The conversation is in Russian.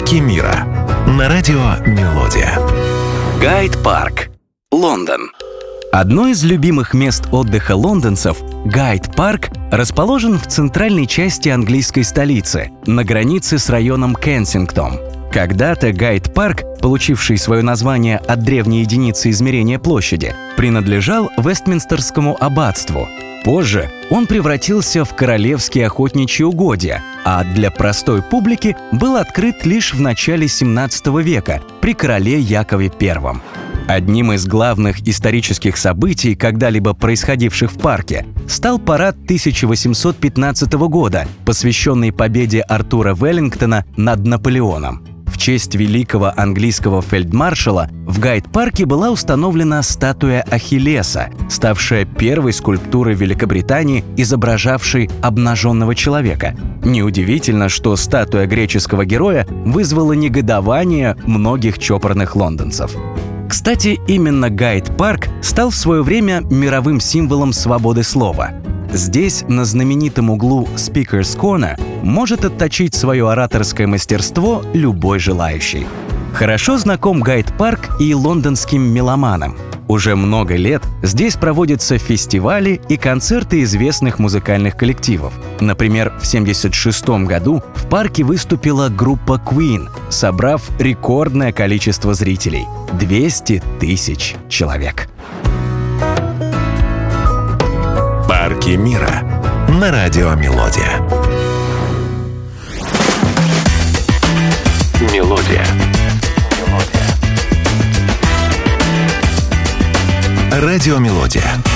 Парки мира на радио Мелодия. Гайд-парк, Лондон. Одно из любимых мест отдыха лондонцев, Гайд-парк, расположен в центральной части английской столицы, на границе с районом Кенсингтон. Когда-то Гайд-парк, получивший свое название от древней единицы измерения площади, принадлежал Вестминстерскому аббатству. Позже он превратился в королевские охотничьи угодья, а для простой публики был открыт лишь в начале 17 века при короле Якове I. Одним из главных исторических событий, когда-либо происходивших в парке, стал парад 1815 года, посвященный победе Артура Веллингтона над Наполеоном. В честь великого английского фельдмаршала в Гайд-парке была установлена статуя Ахиллеса, ставшая первой скульптурой Великобритании, изображавшей обнаженного человека. Неудивительно, что статуя греческого героя вызвала негодование многих чопорных лондонцев. Кстати, именно Гайд-парк стал в свое время мировым символом свободы слова. Здесь, на знаменитом углу Speaker's Corner, может отточить свое ораторское мастерство любой желающий. Хорошо знаком Гайд-парк и лондонским меломанам. Уже много лет здесь проводятся фестивали и концерты известных музыкальных коллективов. Например, в 1976 году в парке выступила группа Queen, собрав рекордное количество зрителей – 200 тысяч человек. Парки мира на радио Мелодия. Мелодия. Радио Мелодия.